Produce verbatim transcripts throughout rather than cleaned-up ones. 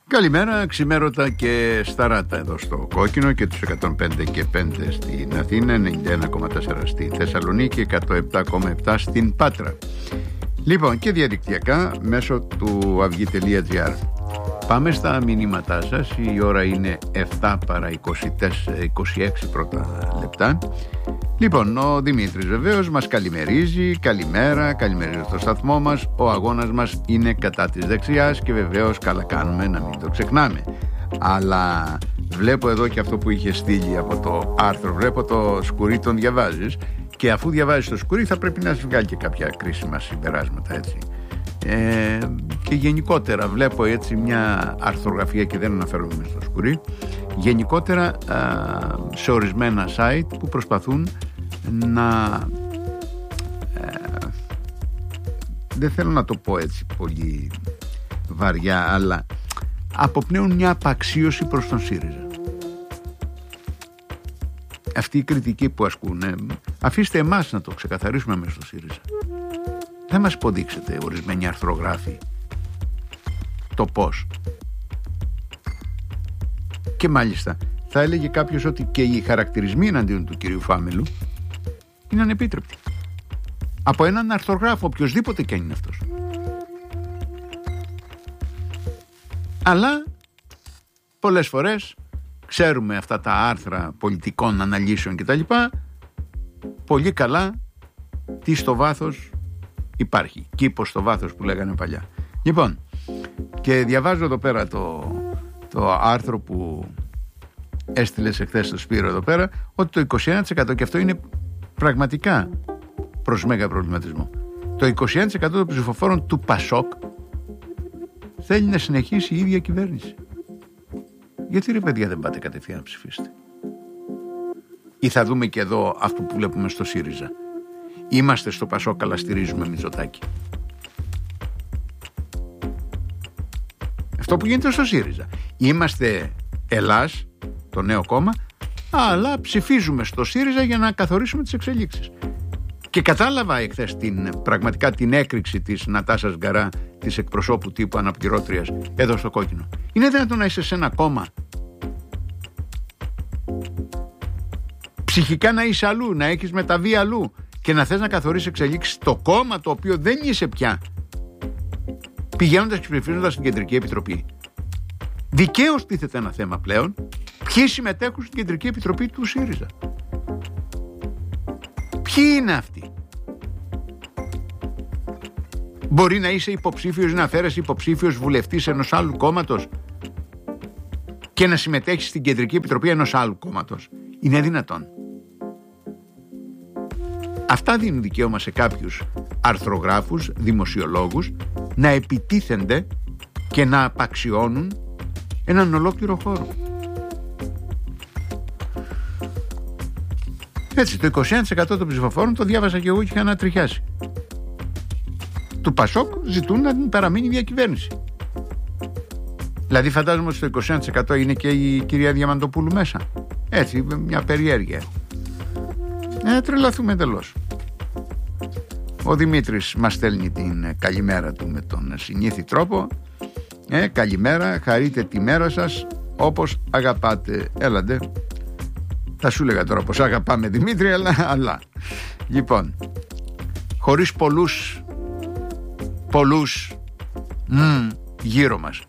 Καλημέρα, ξημέρωτα και σταράτα εδώ στο Κόκκινο και τους εκατόν πέντε και πέντε στην Αθήνα, ενενήντα ένα κόμμα τέσσερα στη Θεσσαλονίκη, εκατόν επτά κόμμα επτά στην Πάτρα. Λοιπόν, και διαδικτυακά μέσω του αυγή τελεία τζι άρ. Πάμε στα μηνύματά σας. Η ώρα είναι επτά παρά είκοσι τέσσερα, είκοσι έξι πρώτα λεπτά. Λοιπόν, ο Δημήτρης βεβαίως μας καλημερίζει. Καλημέρα, καλημερίζει στο σταθμό μας. Ο αγώνας μας είναι κατά της δεξιάς και βεβαίως καλά κάνουμε να μην το ξεχνάμε. Αλλά βλέπω εδώ και αυτό που είχε στείλει από το άρθρο. Βλέπω το σκουρί, τον διαβάζεις. Και αφού διαβάζεις το σκουρί θα πρέπει να σου βγάλει και κάποια κρίσιμα συμπεράσματα, έτσι. Ε, και γενικότερα βλέπω έτσι μια αρθρογραφία, και δεν αναφέρομαι στο σκουρί, γενικότερα α, σε ορισμένα site που προσπαθούν να ε, δεν θέλω να το πω έτσι πολύ βαριά, αλλά αποπνέουν μια απαξίωση προς τον ΣΥΡΙΖΑ. Αυτή η κριτική που ασκούν, ε, αφήστε εμάς να το ξεκαθαρίσουμε μέσα στο ΣΥΡΙΖΑ. Δεν μας υποδείξετε ορισμένοι αρθρογράφοι το πώς. Και μάλιστα θα έλεγε κάποιος ότι και οι χαρακτηρισμοί εναντίον του κυρίου Φάμελου είναι ανεπίτρεπτοι. Από έναν αρθρογράφο, οποιοσδήποτε και αν είναι αυτός. Αλλά πολλές φορές ξέρουμε αυτά τα άρθρα πολιτικών αναλύσεων κτλ. Πολύ καλά τι στο βάθος υπάρχει. Κήπος στο βάθος που λέγανε παλιά. Λοιπόν, και διαβάζω εδώ πέρα το, το άρθρο που έστειλες εχθές στο Σπύρο εδώ πέρα, ότι το είκοσι ένα τοις εκατό, και αυτό είναι πραγματικά προς μέγα προβληματισμό, το είκοσι ένα τοις εκατό των ψηφοφόρων του ΠΑΣΟΚ θέλει να συνεχίσει η ίδια κυβέρνηση. Γιατί ρε παιδιά δεν πάτε κατευθείαν να ψηφίσετε? Ή θα δούμε και εδώ αυτό που βλέπουμε στο ΣΥΡΙΖΑ. Είμαστε στο ΠΑΣΟΚ αλλά στηρίζουμε Μητσοτάκη. Αυτό που γίνεται στο ΣΥΡΙΖΑ. Είμαστε Ελλάς, το νέο κόμμα, αλλά ψηφίζουμε στο ΣΥΡΙΖΑ για να καθορίσουμε τις εξελίξεις. Και κατάλαβα εχθές την, πραγματικά την έκρηξη της Νατάσας Γκαρά, της εκπροσώπου τύπου αναπληρώτριας εδώ στο Κόκκινο. Είναι δυνατόν να είσαι σε ένα κόμμα, ψυχικά να είσαι αλλού, να έχεις μεταβεί αλλού και να θες να καθορίσεις εξελίξεις στο κόμμα το οποίο δεν είσαι πια, πηγαίνοντας και ψηφίζοντας στην Κεντρική Επιτροπή? Δικαίως τίθεται ένα θέμα πλέον. Ποιοι συμμετέχουν στην Κεντρική Επιτροπή του ΣΥΡΙΖΑ? Ποιοι είναι αυτοί? Μπορεί να είσαι υποψήφιος, να φέρεσαι υποψήφιος βουλευτής ενός άλλου κόμματος και να συμμετέχεις στην Κεντρική Επιτροπή ενός άλλου κόμματος? Είναι δυνατόν? Αυτά δίνουν δικαίωμα σε κάποιους αρθρογράφους, δημοσιολόγους να επιτίθενται και να απαξιώνουν έναν ολόκληρο χώρο. Έτσι, το είκοσι ένα τοις εκατό των ψηφοφόρων, το διάβασα και εγώ και είχα να τριχιάσει, του ΠΑΣΟΚ ζητούν να παραμείνει μια κυβέρνηση. Δηλαδή φαντάζομαι ότι στο είκοσι ένα τοις εκατό είναι και η κυρία Διαμαντοπούλου μέσα. Έτσι, μια περιέργεια. Ε, τρελαθούμε εντελώς. Ο Δημήτρης μας στέλνει την καλημέρα του με τον συνήθι τρόπο. Ε, καλημέρα, χαρείτε τη μέρα σας όπως αγαπάτε. Έλαντε. Θα σου λέγα τώρα πως αγαπάμε, Δημήτρη, αλλά, αλλά. Λοιπόν, χωρίς πολλούς πολλούς μ, γύρω μας.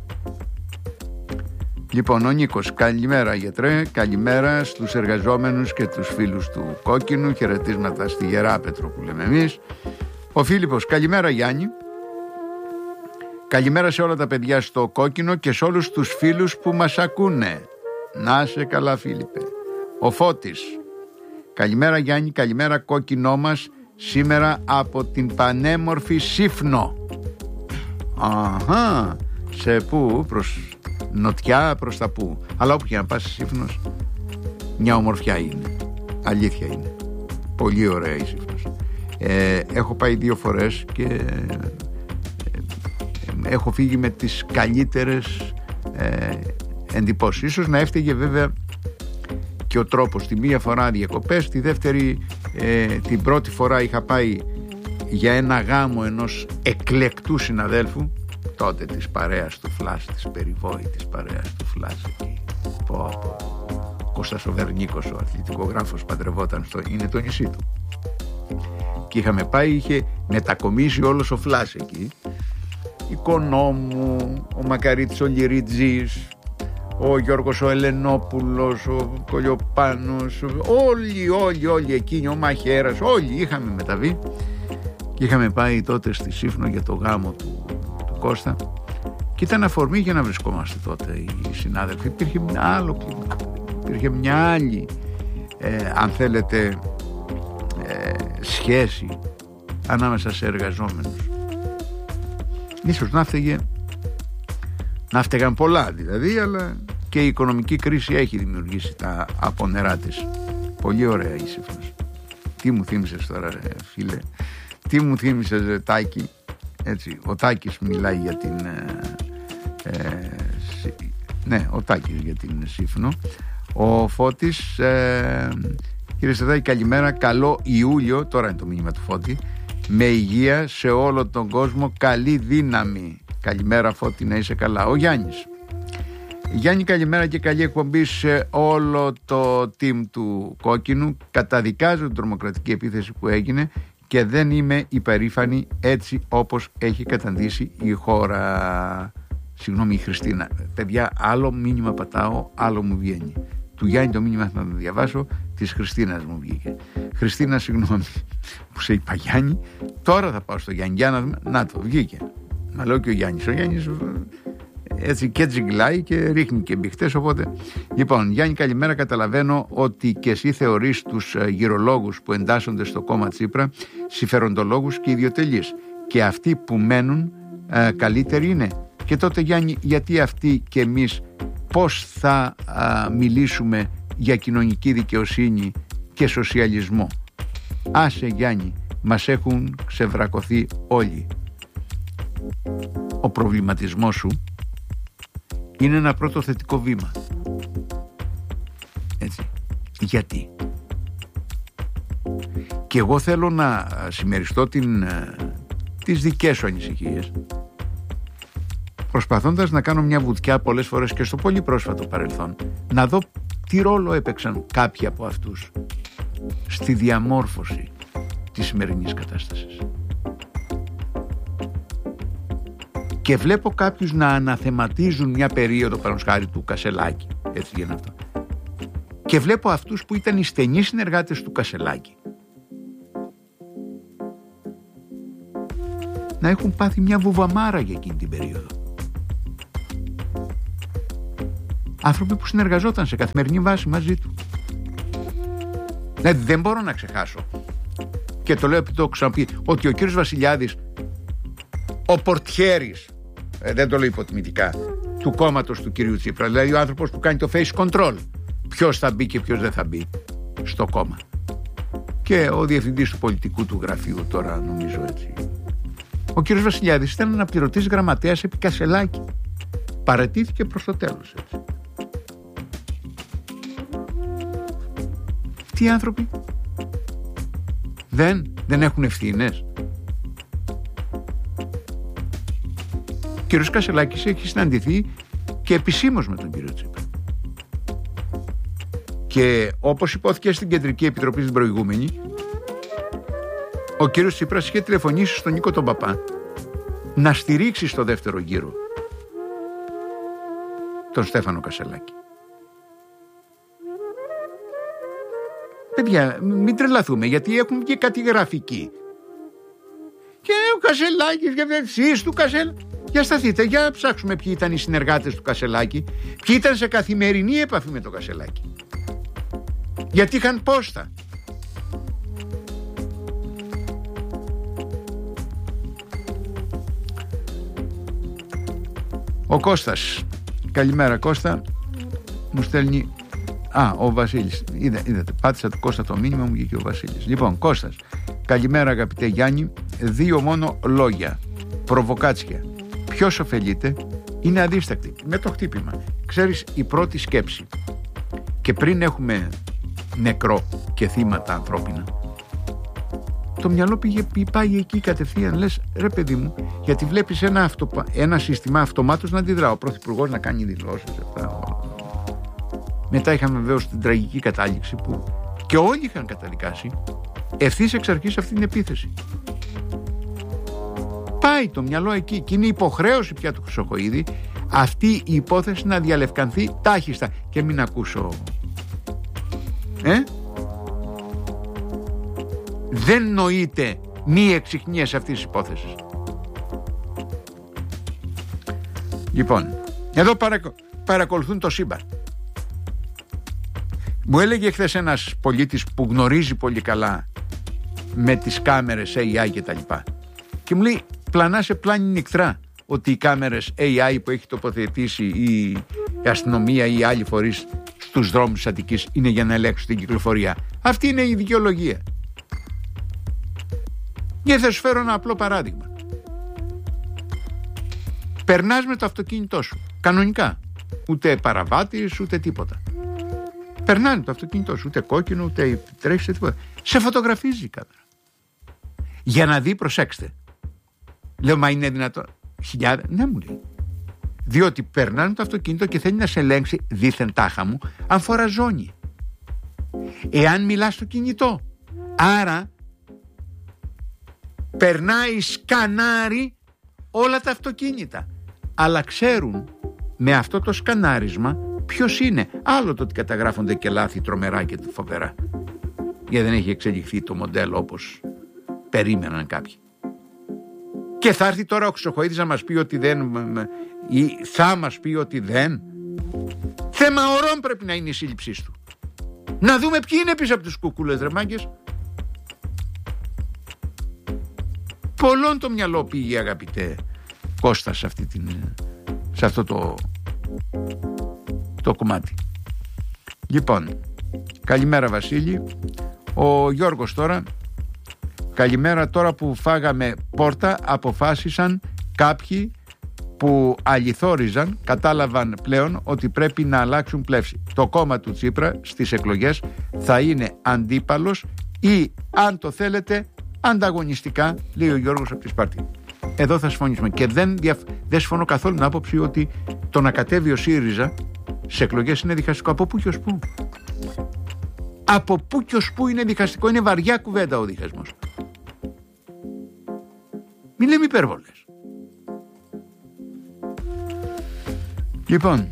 Λοιπόν, ο Νίκος, καλημέρα γιατρέ, καλημέρα στους εργαζόμενους και τους φίλους του Κόκκινου, χαιρετίσματα στη Γεράπετρο που λέμε εμείς. Ο Φίλιππος, καλημέρα Γιάννη, καλημέρα σε όλα τα παιδιά στο Κόκκινο και σε όλους τους φίλους που μας ακούνε. Να σε καλά Φίλιππε. Ο Φώτης, καλημέρα Γιάννη, καλημέρα Κόκκινό μας, σήμερα από την πανέμορφη Σύφνο. Αχα, σε πού, προς νοτιά, προς τα πού? Αλλά όπου και να πας Σύφνος, μια ομορφιά είναι. Αλήθεια είναι. Πολύ ωραία η Σύφνος. Ε, έχω πάει δύο φορές και ε, ε, έχω φύγει με τις καλύτερες ε, εντυπώσεις. Ίσως να έφταιγε βέβαια και ο τρόπος. Τη μία φορά διακοπές, τη δεύτερη, ε, την πρώτη φορά είχα πάει για ένα γάμο ενός εκλεκτού συναδέλφου, τότε της παρέας του Φλάς, της περιβόητης παρέας του Φλάς εκεί. Πω, πω. Κώστας ο Βερνίκος, ο αθλητικογράφος, παντρευόταν στο, είναι το νησί του. Και είχαμε πάει, είχε μετακομίσει όλος ο Φλάς εκεί. Οικονόμου, ο Μακαρίτης ο Λυριτζής, ο Γιώργος ο Ελενόπουλος, ο Κολιοπάνος, όλοι, όλοι, όλοι εκείνοι, ο Μαχαίρας, όλοι είχαμε μεταβεί και είχαμε πάει τότε στη Σύφνο για το γάμο του, του Κώστα και ήταν αφορμή για να βρισκόμαστε τότε οι συνάδελφοι. Υπήρχε μια άλλο κλίμα, υπήρχε μια άλλη ε, αν θέλετε ε, σχέση ανάμεσα σε εργαζόμενους. Ίσως να φταίγε, να φταίγαν πολλά δηλαδή, αλλά και η οικονομική κρίση έχει δημιουργήσει τα απονερά της. Πολύ ωραία η Σύφνος. Τι μου θύμισες τώρα ρε φίλε, τι μου θύμισες ρε Τάκη. Έτσι, ο Τάκης μιλάει για την ε, ε, ναι, ο Τάκης για την Σύφνο. Ο Φώτης ε, κύριε Στεδάκη, καλημέρα, καλό Ιούλιο, τώρα είναι το μήνυμα του Φώτη, με υγεία σε όλο τον κόσμο, καλή δύναμη. Καλημέρα Φώτη, να είσαι καλά. Ο Γιάννης. Γιάννη, καλημέρα και καλή εκπομπή σε όλο το team του Κόκκινου. Καταδικάζω την τρομοκρατική επίθεση που έγινε και δεν είμαι υπερήφανη έτσι όπως έχει καταντήσει η χώρα. Συγγνώμη η Χριστίνα. Παιδιά, άλλο μήνυμα πατάω, άλλο μου βγαίνει. Του Γιάννη το μήνυμα θα το διαβάσω, της Χριστίνας μου βγήκε. Χριστίνα, συγγνώμη που σε είπα Γιάννη, τώρα θα πάω στο Γιάννη. Για να δούμε. Να το, βγήκε. Μα λέω και ο Γιάννης. Ο Γιάννης έτσι και τζιγκλάει και ρίχνει και μπιχτές. Οπότε, λοιπόν, Γιάννη, καλημέρα. Καταλαβαίνω ότι και εσύ θεωρείς τους γυρολόγους που εντάσσονται στο κόμμα Τσίπρα συμφεροντολόγους και ιδιοτελείς. Και αυτοί που μένουν ε, καλύτεροι είναι. Και τότε, Γιάννη, γιατί αυτοί και εμείς πώς θα α, μιλήσουμε για κοινωνική δικαιοσύνη και σοσιαλισμό? Άσε Γιάννη, μας έχουν ξεβρακωθεί όλοι. Ο προβληματισμός σου είναι ένα πρώτο θετικό βήμα. Έτσι. Γιατί? Και εγώ θέλω να συμμεριστώ την, τις δικές σου ανησυχίες, προσπαθώντας να κάνω μια βουτιά πολλές φορές και στο πολύ πρόσφατο παρελθόν, να δω τι ρόλο έπαιξαν κάποιοι από αυτούς στη διαμόρφωση της σημερινής κατάστασης. Και βλέπω κάποιους να αναθεματίζουν μια περίοδο, παραδείγματος χάρη του Κασελάκη, έτσι για αυτό. Και βλέπω αυτούς που ήταν οι στενοί συνεργάτες του Κασελάκη να έχουν πάθει μια βουβαμάρα για εκείνη την περίοδο. Άνθρωποι που συνεργαζόταν σε καθημερινή βάση μαζί του. Δηλαδή δεν μπορώ να ξεχάσω, και το λέω επειδή το έχω ξαναπεί, ότι ο κύριος Βασιλιάδης, ο πορτιέρης, ε, δεν το λέω υποτιμητικά, του κόμματος του κυρίου Τσίπρα, δηλαδή ο άνθρωπος που κάνει το face control, ποιος θα μπει και ποιος δεν θα μπει στο κόμμα, και ο διευθυντής του πολιτικού του γραφείου τώρα, νομίζω έτσι, ο κύριος Βασιλιάδης ήταν αναπληρωτής γραμματέας επί Κασελάκη. Παρατήθηκε προς το τέλος, έτσι. Τι άνθρωποι δεν, δεν έχουν ευθύνες? Ο κύριος Κασελάκης έχει συναντηθεί και επισήμως με τον κύριο Τσίπρα. Και όπως υπόθηκε στην Κεντρική Επιτροπή την προηγούμενη, ο κύριος Τσίπρας είχε τηλεφωνήσει στον Νίκο τον Παπά να στηρίξει στο δεύτερο γύρο τον Στέφανο Κασελάκη. Παιδιά, μην τρελαθούμε, γιατί έχουν και κάτι γραφική. Και ο Κασελάκης, για εσείς του Κασελάκη. Για σταθείτε, για ψάξουμε ποιοι ήταν οι συνεργάτες του Κασελάκη, ποιοι ήταν σε καθημερινή επαφή με τον Κασελάκη. Γιατί είχαν πόστα. Ο Κώστας, καλημέρα Κώστα, μου στέλνει. Α, ο Βασίλης. Είδα, είδατε, πάτησα του Κώστα το μήνυμα, μου βγήκε ο Βασίλης. Λοιπόν, Κώστας, καλημέρα αγαπητέ Γιάννη. Δύο μόνο λόγια. Προβοκάτσια. Ποιος ωφελείται? Είναι αδίστακτη. Με το χτύπημα. Ξέρεις, η πρώτη σκέψη, και πριν έχουμε νεκρό και θύματα ανθρώπινα, το μυαλό πήγε, πάει εκεί κατευθείαν. Λες, ρε παιδί μου, γιατί βλέπεις ένα, αυτο, ένα σύστημα αυτομάτως να αντιδρά. Ο πρωθυπουργός να κάνει δηλώσεις. Αυτά. Μετά είχαμε βεβαίως την τραγική κατάληξη που και όλοι είχαν καταδικάσει ευθύς εξ αρχής αυτή την επίθεση. Πάει το μυαλό εκεί και είναι υποχρέωση πια του Χρυσοχοΐδη αυτή η υπόθεση να διαλευκανθεί τάχιστα. Και μην ακούσω ε? δεν νοείται μη εξιχνίες αυτής της υπόθεσης. Λοιπόν, εδώ παρακο... παρακολουθούν το σύμπαν. Μου έλεγε χθες ένας πολίτης που γνωρίζει πολύ καλά με τις κάμερες έι άι και τα λοιπά και μου λέει, πλανά σε πλάνη νυχτρά ότι οι κάμερες έι άι που έχει τοποθετήσει η αστυνομία ή οι άλλοι φορείς στους δρόμους της Αττικής είναι για να ελέγξουν την κυκλοφορία. Αυτή είναι η δικαιολογία. Και θα σου φέρω ένα απλό παράδειγμα. Περνάς με το αυτοκίνητό σου, κανονικά. Ούτε παραβάτης, ούτε τίποτα. Περνάνε το αυτοκίνητό σου, ούτε κόκκινο, ούτε τρέχεις, ούτε τίποτα. Σε φωτογραφίζει η κάμερα. Για να δει, προσέξτε. Λέω, μα είναι δυνατόν? Χιλιάδες. Ναι, μου λέει. Διότι περνάνε το αυτοκίνητο και θέλει να σε ελέγξει, δήθεν τάχα μου, αν φορά ζώνη. Εάν μιλάς στο κινητό. Άρα περνάει σκανάρι όλα τα αυτοκίνητα. Αλλά ξέρουν με αυτό το σκανάρισμα ποιος είναι. Άλλο το ότι καταγράφονται και λάθη τρομερά και φοβερά. Γιατί δεν έχει εξελιχθεί το μοντέλο όπως περίμεναν κάποιοι. Και θα έρθει τώρα ο Χρυσοχοΐδης να μας πει ότι δεν, ή θα μας πει ότι δεν. Θέμα ωρών πρέπει να είναι η σύλληψή του. Να δούμε ποιοι είναι πίσω από τους κουκούλες, ρε μάγκες. Πολλών το μυαλό πήγε, αγαπητέ Κώστα, σε, αυτή την, σε αυτό το, το κομμάτι. Λοιπόν, καλημέρα Βασίλη. Ο Γιώργος τώρα. Καλημέρα, τώρα που φάγαμε πόρτα αποφάσισαν κάποιοι που αληθόριζαν, κατάλαβαν πλέον ότι πρέπει να αλλάξουν πλεύση. Το κόμμα του Τσίπρα στις εκλογές θα είναι αντίπαλος ή, αν το θέλετε, ανταγωνιστικά, λέει ο Γιώργος από τη Σπάρτη. Εδώ θα συμφωνήσουμε και δεν, διαφ... δεν συμφωνώ καθόλου την άποψη ότι το να κατέβει ο ΣΥΡΙΖΑ σε εκλογές είναι διχαστικό. Από πού και ως πού? Από πού και ως πού είναι διχαστικό? Είναι βαριά κουβέντα ο διχασμός. Μην λέμε υπέρβολες. Λοιπόν,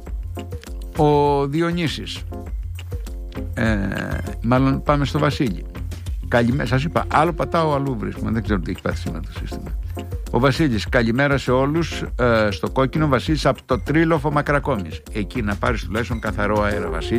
ο Διονύσης, ε, μάλλον πάμε στο Βασίλη. Καλημέρα, σας είπα, άλλο πατάω, αλλού βρίσκομαι. Δεν ξέρω τι έχει πάθει σήμερα το σύστημα. Ο Βασίλης, καλημέρα σε όλους. Ε, στο κόκκινο, Βασίλης από το Τρίλοφο Μακρακόμης. Εκεί να πάρεις τουλάχιστον καθαρό αέρα, Βασίλη.